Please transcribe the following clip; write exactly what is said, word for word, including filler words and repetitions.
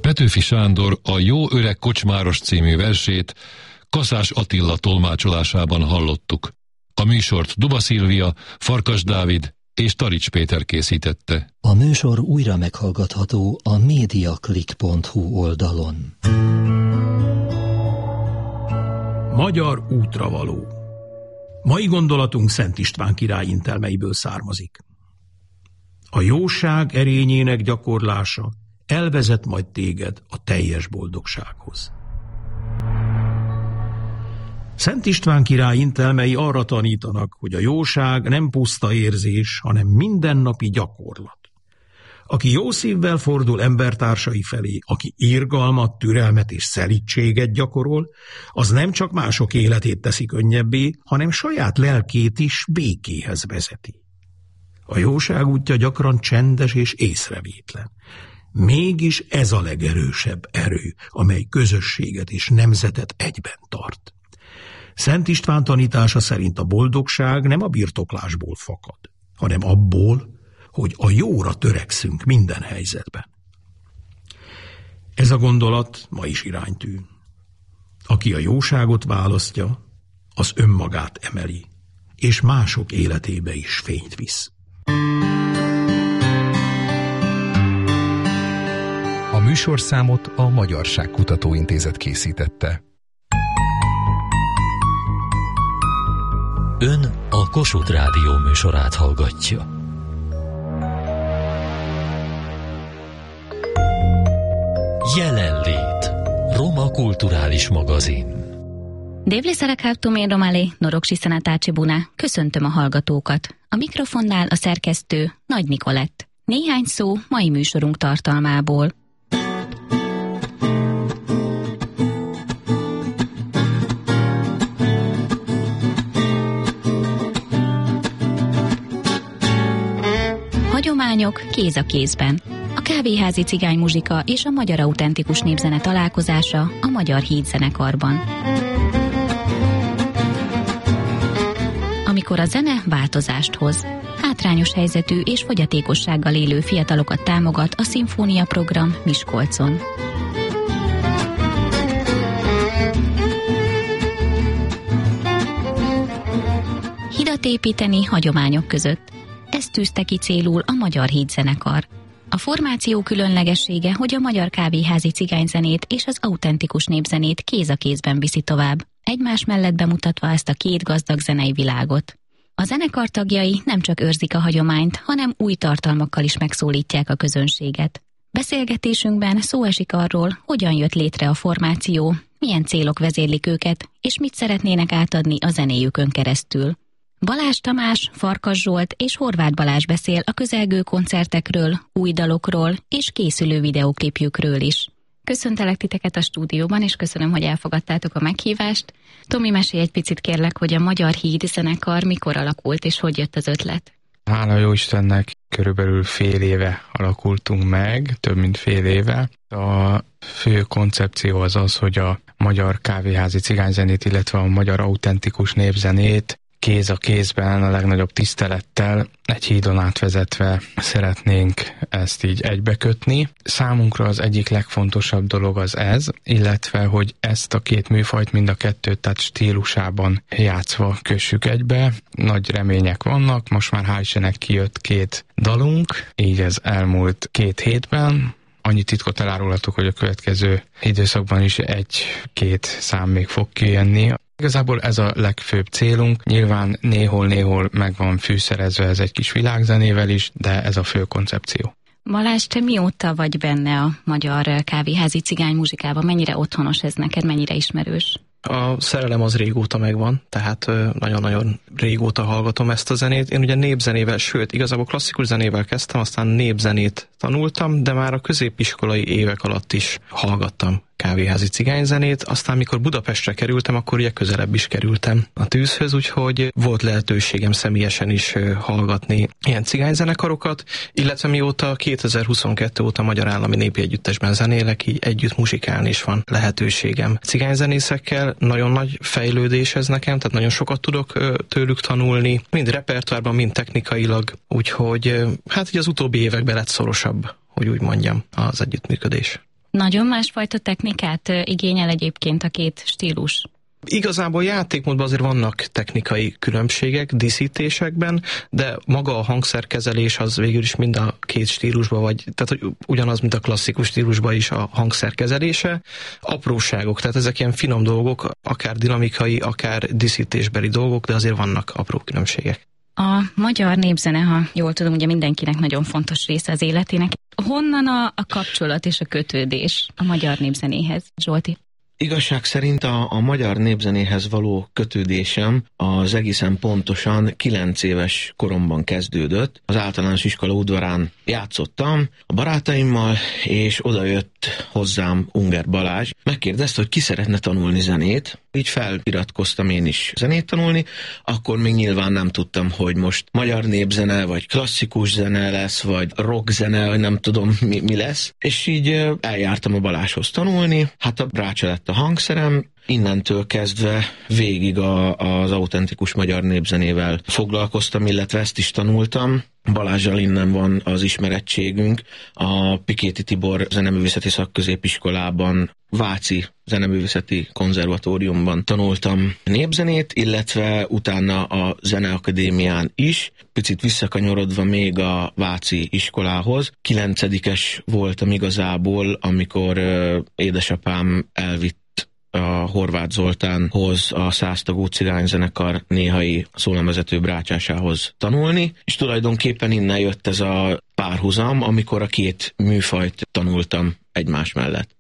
Petőfi Sándor a Jó öreg kocsmáros című versét Kaszás Attila tolmácsolásában hallottuk. A műsort Duba Szilvia, Farkas Dávid és Tarics Péter készítette. A műsor újra meghallgatható a mediaclick pont hu oldalon. Magyar útravaló. Mai gondolatunk Szent István király intelmeiből származik. A jóság erényének gyakorlása elvezet majd téged a teljes boldogsághoz. Szent István király intelmei arra tanítanak, hogy a jóság nem puszta érzés, hanem mindennapi gyakorlat. Aki jó szívvel fordul embertársai felé, aki irgalmat, türelmet és szelídséget gyakorol, az nem csak mások életét teszi könnyebbé, hanem saját lelkét is békéhez vezeti. A jóság útja gyakran csendes és észrevétlen. Mégis ez a legerősebb erő, amely közösséget és nemzetet egyben tart. Szent István tanítása szerint a boldogság nem a birtoklásból fakad, hanem abból, hogy a jóra törekszünk minden helyzetben. Ez a gondolat ma is iránytű. Aki a jóságot választja, az önmagát emeli, és mások életébe is fényt visz. A műsorszámot a Magyarságkutató Intézet készítette. Ön a Kossuth Rádió műsorát hallgatja. Jelenlét. Roma kulturális magazin. Dévli szerekháptum én romálé, noroksi szenátácsi buná. Köszöntöm a hallgatókat. A mikrofonnál a szerkesztő Nagy Nikolett. Néhány szó mai műsorunk tartalmából. Hagyományok kéz a kézben. A kávéházi cigánymuzsika és a magyar autentikus népzene találkozása a Magyar Híd zenekarban. Amikor a zene változást hoz. Hátrányos helyzetű és fogyatékossággal élő fiatalokat támogat a Szimfónia program Miskolcon. Hidat építeni hagyományok között. Ezt tűzte ki célul a Magyar Híd zenekar. A formáció különlegessége, hogy a magyar kávéházi cigányzenét és az autentikus népzenét kéz a kézben viszi tovább, egymás mellett bemutatva ezt a két gazdag zenei világot. A zenekar tagjai nem csak őrzik a hagyományt, hanem új tartalmakkal is megszólítják a közönséget. Beszélgetésünkben szó esik arról, hogyan jött létre a formáció, milyen célok vezérlik őket, és mit szeretnének átadni a zenéjükön keresztül. Balázs Tamás, Farkas Zsolt és Horváth Balázs beszél a közelgő koncertekről, új dalokról és készülő videóklipjükről is. Köszöntelek titeket a stúdióban, és köszönöm, hogy elfogadtátok a meghívást. Tomi, mesélj egy picit kérlek, hogy a Magyar Híd zenekar mikor alakult, és hogy jött az ötlet? Hála jó Istennek, körülbelül fél éve alakultunk meg, több mint fél éve. A fő koncepció az az, hogy a magyar kávéházi cigányzenét, illetve a magyar autentikus népzenét kéz a kézben, a legnagyobb tisztelettel, egy hídon átvezetve szeretnénk ezt így egybekötni. Számunkra az egyik legfontosabb dolog az ez, illetve, hogy ezt a két műfajt, mind a kettőt, tehát stílusában játszva kössük egybe. Nagy remények vannak, most már hál' Istennek kijött két dalunk, így ez elmúlt két hétben. Annyi titkot elárulhatok, hogy a következő időszakban is egy-két szám még fog kijönni. Igazából ez a legfőbb célunk, nyilván néhol-néhol meg van fűszerezve ez egy kis világzenével is, de ez a fő koncepció. Balázs, te mióta vagy benne a magyar kávéházi cigánymuzsikában? Mennyire otthonos ez neked, mennyire ismerős? A szerelem az régóta megvan, tehát nagyon-nagyon régóta hallgatom ezt a zenét. Én ugye népzenével, sőt, igazából klasszikus zenével kezdtem, aztán népzenét tanultam, de már a középiskolai évek alatt is hallgattam kávéházi cigányzenét, aztán mikor Budapestre kerültem, akkor ugye közelebb is kerültem a tűzhöz, úgyhogy volt lehetőségem személyesen is hallgatni ilyen cigányzenekarokat, illetve mióta kétezer-huszonkettő óta Magyar Állami Népi Együttesben zenélek, így együtt muzsikálni is van lehetőségem. Cigányzenészekkel nagyon nagy fejlődés ez nekem, tehát nagyon sokat tudok tőlük tanulni, mind repertoárban, mind technikailag, úgyhogy hát így az utóbbi években lett szorosabb, hogy úgy mondjam, az együttműködés. Nagyon másfajta technikát igényel egyébként a két stílus? Igazából játékmódban azért vannak technikai különbségek díszítésekben, de maga a hangszerkezelés az végül is mind a két stílusban, vagy tehát hogy ugyanaz, mint a klasszikus stílusban is a hangszerkezelése. Apróságok, tehát ezek ilyen finom dolgok, akár dinamikai, akár díszítésbeli dolgok, de azért vannak apró különbségek. A magyar népzene, ha jól tudom, ugye mindenkinek nagyon fontos része az életének. Honnan a, a kapcsolat és a kötődés a magyar népzenéhez, Zsolti? Igazság szerint a, a magyar népzenéhez való kötődésem az egészen pontosan kilenc éves koromban kezdődött. Az általános iskola udvarán játszottam a barátaimmal, és odajött hozzám Unger Balázs. Megkérdezte, hogy ki szeretne tanulni zenét. Így feliratkoztam én is zenét tanulni. Akkor még nyilván nem tudtam, hogy most magyar népzene, vagy klasszikus zene lesz, vagy rockzene, vagy nem tudom mi, mi lesz. És így eljártam a Balázshoz tanulni. Hát a Brácsa lett a hangszerem, innentől kezdve végig a, az autentikus magyar népzenével foglalkoztam, illetve ezt is tanultam. Balázsral innen van az ismerettségünk. A Pikéti Tibor Zeneművészeti Szakközépiskolában, Váci Zeneművészeti Konzervatóriumban tanultam népzenét, illetve utána a Zeneakadémián is. Picit visszakanyarodva még a Váci iskolához. Kilencedikes voltam igazából, amikor ö, édesapám elvitt a Horváth Zoltánhoz, a száztagú cigányzenekar néhai szólamvezető brácsásához tanulni, és tulajdonképpen innen jött ez a párhuzam, amikor a két műfajt tanultam egymás mellett.